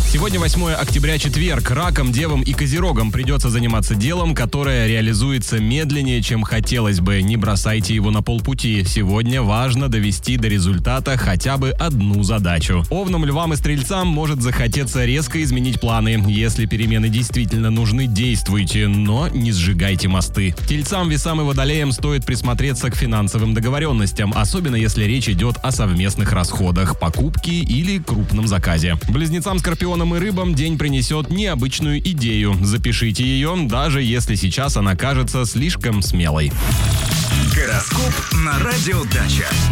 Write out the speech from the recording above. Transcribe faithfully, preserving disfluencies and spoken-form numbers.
Сегодня восьмое октября, четверг. Ракам, девам и козерогам придется заниматься делом, которое реализуется медленнее, чем хотелось бы. Не бросайте его на полпути. Сегодня важно довести до результата хотя бы одну задачу. Овнам, львам и стрельцам может захотеться резко изменить планы. Если перемены действительно нужны, действуйте, но не сжигайте мосты. Тельцам, весам и водолеям стоит присмотреться к финансовым договоренностям, особенно если речь идет о совместных расходах, покупке или крупном заказе. Близнецам, скорпионам и рыбам день принесет необычную идею. Запишите ее, даже если сейчас она кажется слишком смелой. Гороскоп на радио Дача.